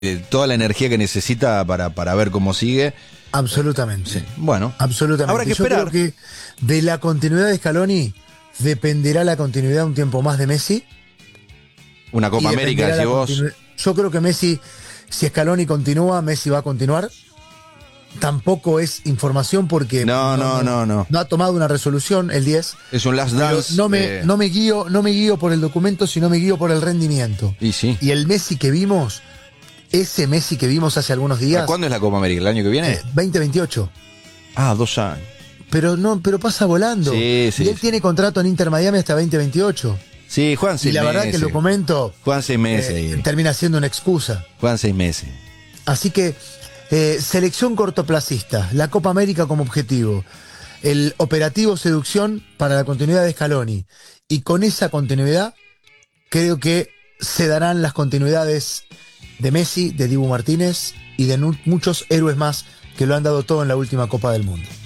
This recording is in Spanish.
toda la energía que necesita para ver cómo sigue. Absolutamente. Sí. Bueno, Absolutamente. habrá que Yo esperar. creo que de la continuidad de Scaloni dependerá la continuidad un tiempo más de Messi. Una Copa Y América, dependerá decís la vos. Yo creo que Messi, si Scaloni continúa, Messi va a continuar. Tampoco es información porque No. no ha tomado una resolución el 10. Es un last Pero dance. no me guío por el documento, sino me guío por el rendimiento. Y sí. Y el Messi que vimos, ese Messi que vimos hace algunos días, ¿Cuándo es la Copa América? ¿El año que viene? 2028. Ah, 2 años. Pero pasa volando. Sí, y él tiene contrato en Inter Miami hasta 2028. Sí, juegan 6 Y la meses. verdad que el documento Juegan 6 meses. termina siendo una excusa. Juegan 6 meses. Así que selección cortoplacista, la Copa América como objetivo, el operativo seducción para la continuidad de Scaloni. Y con esa continuidad creo que se darán las continuidades de Messi, de Dibu Martínez y de muchos héroes más que lo han dado todo en la última Copa del Mundo.